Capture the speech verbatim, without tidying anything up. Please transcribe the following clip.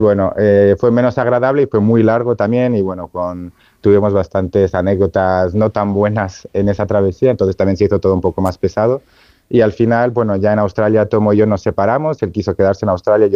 Bueno, eh, fue menos agradable y fue muy largo también y bueno, con, tuvimos bastantes anécdotas no tan buenas en esa travesía, entonces también se hizo todo un poco más pesado. Y al final, bueno, ya en Australia Tomo y yo nos separamos, él quiso quedarse en Australia.